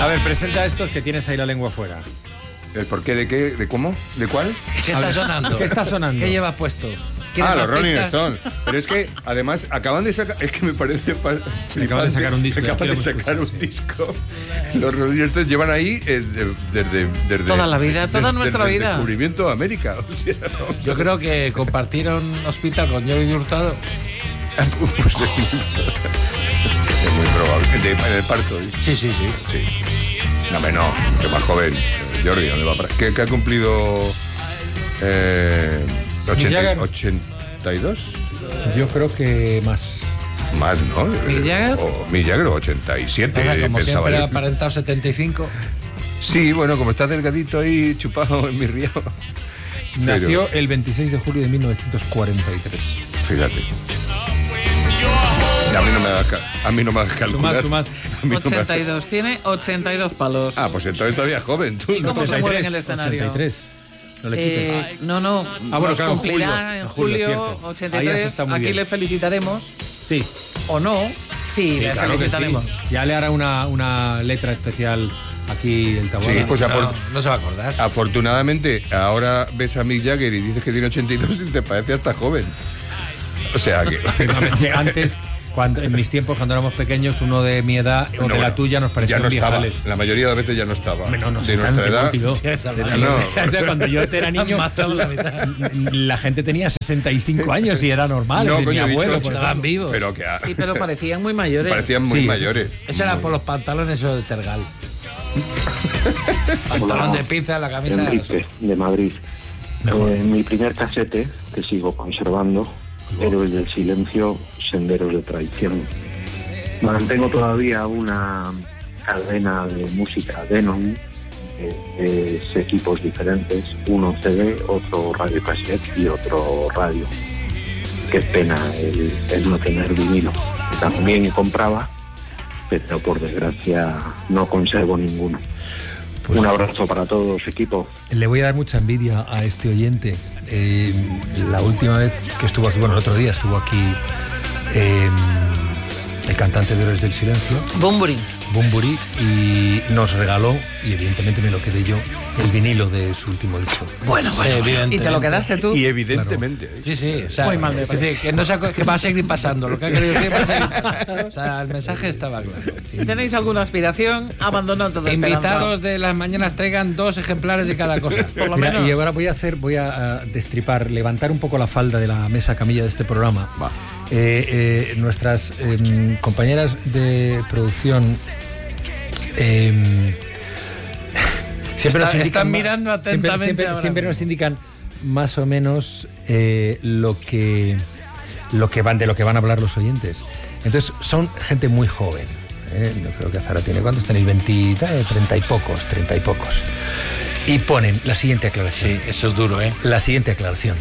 A ver, presenta a estos que tienes ahí la lengua fuera. ¿El por qué? ¿De qué? ¿De cómo? ¿De cuál? ¿Qué está sonando? ¿Qué está sonando? ¿Qué llevas puesto? Los Rolling Stones. Pero es que, además, acaban de sacar... Es que me parece flipante. Acaban de sacar un disco. Acaban de sacar un disco. Los Rolling Stones llevan ahí desde... Toda la vida, toda nuestra vida. Desde el descubrimiento de América. O sea, ¿no? Yo creo que compartieron hospital con Jordi Hurtado. Pues es muy probable. En el parto. Sí. No, que más joven. Jordi, ¿dónde va? ¿Qué ha cumplido? 82. Yo creo que más. Más, ¿no? ¿Mick Jagger? Mick Jagger, 87. Como pensaba siempre, yo. aparentado 75. Sí, bueno, como está delgadito ahí, chupado en mi río. Nació el 26 de julio de 1943. Fíjate. A mí no me hagas calcular. Sumad. 82, tiene 82 palos. Ah, pues entonces todavía es joven, tú. ¿Y cómo se mueve en el escenario? 83. No le quites. No. Bueno, claro, cumplirá en julio, cierto. 83. Muy Aquí bien. le felicitaremos. Sí. ¿O no? Sí, le claro que felicitaremos. sí. Ya le hará una letra especial aquí el Taboada. Sí, pues No se va a acordar. afortunadamente, ahora ves a Mick Jagger y dices que tiene 82 y te parece hasta joven. O sea que... No, es que antes, en mis tiempos, cuando éramos pequeños, uno de mi edad o de la tuya nos parecían ya no estaba. viejales. La mayoría de las veces ya no estaba. No, de nuestra edad. O sea, cuando yo era niño, la gente tenía 65 años y era normal. No, mi coño, abuelo, dicho, estaban vivos. Pero que Sí, pero parecían muy mayores. parecían muy Sí, mayores. Eso era por los pantalones esos de Tergal. Pantalón de pizza, la camisa. Enrique, de Madrid. Mi primer casete, que sigo conservando, Héroes del Silencio, Senderos de Traición. Mantengo todavía una cadena de música Denon, equipos diferentes, uno CD, otro radio cassette y otro radio. Qué pena el no tener vinilo. También compraba, pero por desgracia no conservo ninguno. Pues, un abrazo para todos, equipo. Le voy a dar mucha envidia a este oyente. La última vez que estuvo aquí, bueno, el otro día estuvo aquí el cantante de Héroes del Silencio, Bunbury, y nos regaló, y evidentemente me lo quedé yo, el vinilo de su último disco. Bueno. ¿Y te lo quedaste tú? Y evidentemente. Claro. Sí. O sea, muy mal, es decir, que va a seguir pasando. Lo que ha querido decir va a seguir pasando. O sea, el mensaje estaba claro. Si tenéis alguna aspiración, abandonad toda esperanza. Invitados de las mañanas traigan 2 ejemplares de cada cosa. Por lo Mira, menos. y ahora voy a destripar, levantar un poco la falda de la mesa camilla de este programa. Va. Nuestras compañeras de producción Están mirando atentamente. Siempre nos indican más o menos lo que van a hablar los oyentes. Entonces son gente muy joven. No creo que Zara tiene, ¿cuántos tenéis? 30 y pocos. Y ponen la siguiente aclaración. Sí, eso es duro, ¿eh? La siguiente aclaración.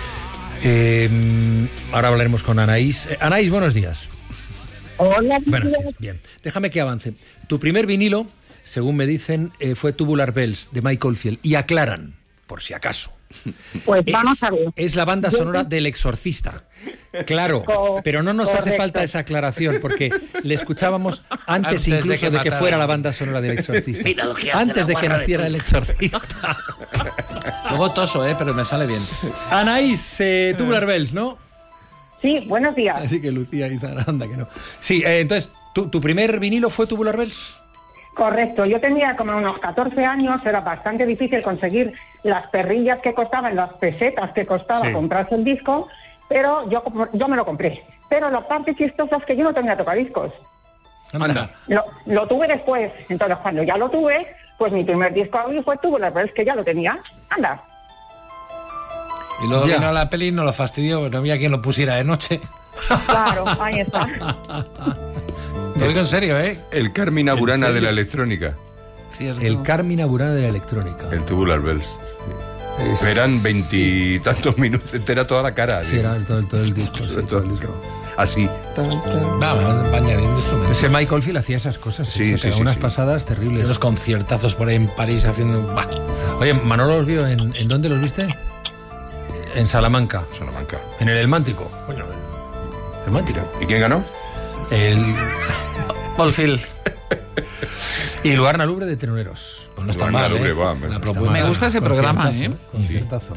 Ahora hablaremos con Anaís. Anaís, buenos días. Hola, Buenos días. Bien, déjame que avance. Tu primer vinilo, según me dicen, fue Tubular Bells, de Mike Oldfield. Y aclaran, por si acaso. Pues vamos a ver. Es la banda sonora del Exorcista. Claro, pero no nos hace falta esa aclaración, porque le escuchábamos antes incluso de que fuera la banda sonora del Exorcista. Antes de que naciera el Exorcista. Luego toso, pero me sale bien. Anaís, Tubular Bells, ¿no? Sí, buenos días. Así que Lucía y Zara, anda que no. Sí, entonces, ¿tu primer vinilo fue Tubular Bells? Correcto, yo tenía como unos 14 años, era bastante difícil conseguir las perrillas que costaban, las pesetas que costaba comprarse el disco, pero yo me lo compré. Pero la parte chistosa es que yo no tenía tocadiscos. Anda. Lo tuve después, entonces cuando ya lo tuve, pues mi primer disco fue Tubular Bells, que ya lo tenía. Anda. Y luego vino la peli y nos lo fastidió, porque no había quien lo pusiera de noche. Claro, ahí está. Lo digo en serio, El Carmina Burana de la electrónica. Cierto. El Carmina Burana de la electrónica. El Tubular Bells. Eran 20 y tantos minutos, era toda la cara. Sí, era todo el disco. Sí, todo el disco. Así. Vamos, va añadiendo instrumentos. Es que Mike Oldfield hacía esas cosas. Sí, se pegaba unas pasadas terribles. Unos conciertazos por ahí en París haciendo... Oye, Manolo los vio, ¿en dónde los viste? En Salamanca. En el Mántico. Bueno, el Mántico. ¿Y quién ganó? El Oldfield. Y Luarna Lubre de Teloneros. Pues no está Luarna mal, Lubre, ¿eh? va, La está propuesta. Me gusta ese programa, ¿eh? Conciertazo.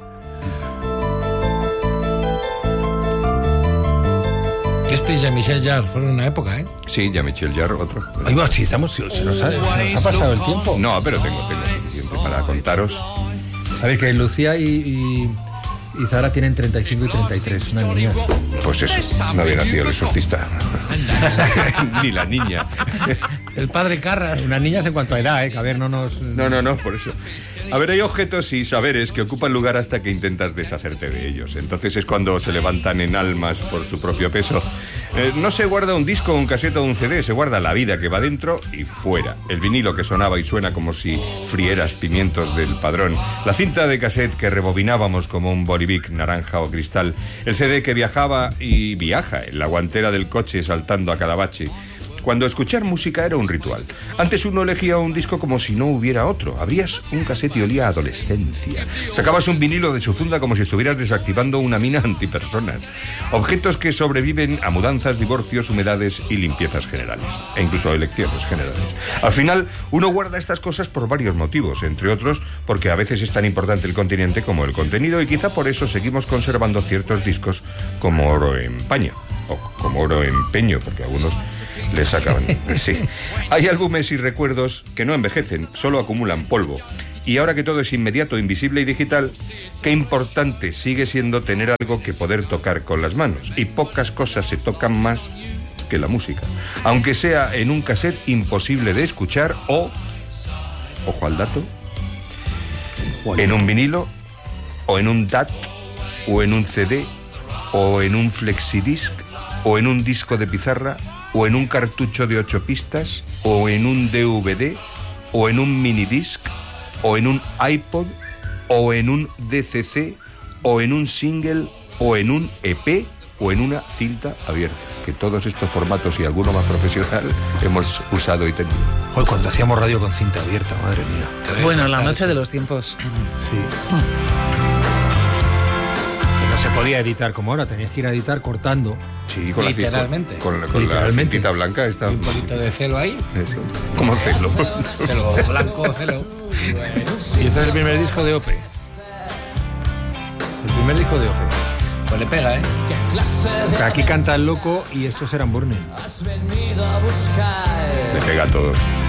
Este y Jean-Michel Jarre fueron una época, ¿eh? Sí, Jean-Michel Jarre, otro. Ahí va, sí, se nos ha pasado el tiempo. No, pero tengo suficiente para contaros. Sabéis que Lucía y Zara tienen 35 y 33, una niña. Pues eso, no había nacido el exorcista. Ni la niña. El padre Carras. Unas niñas en cuanto a edad, que a ver, no nos... No, por eso. A ver, hay objetos y saberes que ocupan lugar hasta que intentas deshacerte de ellos. Entonces es cuando se levantan en almas por su propio peso. No se guarda un disco, un casete o un CD, se guarda la vida que va dentro y fuera. El vinilo que sonaba y suena como si frieras pimientos del Padrón. La cinta de cassette que rebobinábamos como un Bolivic naranja o cristal. El CD que viajaba y viaja en la guantera del coche saltando a cada bache. Cuando escuchar música era un ritual. Antes uno elegía un disco como si no hubiera otro. Abrías un casete y olía a adolescencia. Sacabas un vinilo de su funda como si estuvieras desactivando una mina antipersonas. Objetos que sobreviven a mudanzas, divorcios, humedades y limpiezas generales. E incluso elecciones generales. Al final, uno guarda estas cosas por varios motivos. Entre otros, porque a veces es tan importante el continente como el contenido. Y quizá por eso seguimos conservando ciertos discos como oro en paño. O como oro en peño, porque algunos les sacaban. Sí. Hay álbumes y recuerdos que no envejecen, solo acumulan polvo. Y ahora que todo es inmediato, invisible y digital, qué importante sigue siendo tener algo que poder tocar con las manos. Y pocas cosas se tocan más que la música. Aunque sea en un cassette imposible de escuchar o, ojo al dato, en un vinilo, o en un DAT, o en un CD, o en un flexidisc, o en un disco de pizarra, o en un cartucho de 8 pistas, o en un DVD, o en un minidisc, o en un iPod, o en un DCC, o en un single, o en un EP, o en una cinta abierta. Que todos estos formatos y alguno más profesional hemos usado y tenido. Joder, cuando hacíamos radio con cinta abierta, madre mía. Bueno, la noche de los tiempos. Sí. Que no se podía editar como ahora, tenías que ir a editar cortando. Sí, con literalmente. Con la Literalmente. cintita blanca está. Un poquito de celo ahí. Eso. Como celo. Celo blanco, celo. Y este es el primer disco de Ope. El primer disco de Ope. Pues le pega, ¿eh? Que aquí canta el loco y estos eran Burning. Le pega a todos.